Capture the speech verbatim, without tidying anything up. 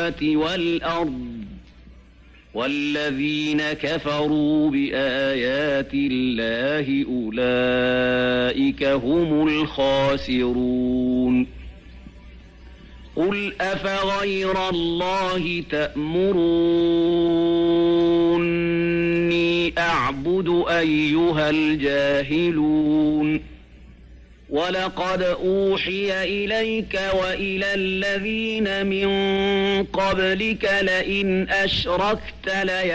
السماوات والأرض والذين كفروا بآيات الله أولئك هم الخاسرون قل أفغير الله تأمروني أعبد أيها الجاهلون ولقد أوحي إليك وإلى الذين من قبلك لئن أشركت ليحبطن